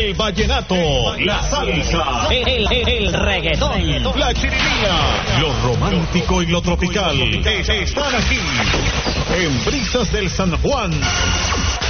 el vallenato, la salsa, el reggaetón, la chirimía, lo romántico y lo tropical están aquí en Brisas del San Juan.